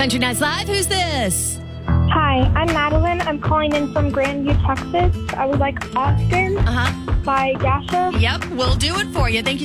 Country Nights Live, who's this? Hi, I'm Madeline. I'm calling in from Grandview, Texas. I would like Austin by Dasha. Yep, we'll do it for you. Thank you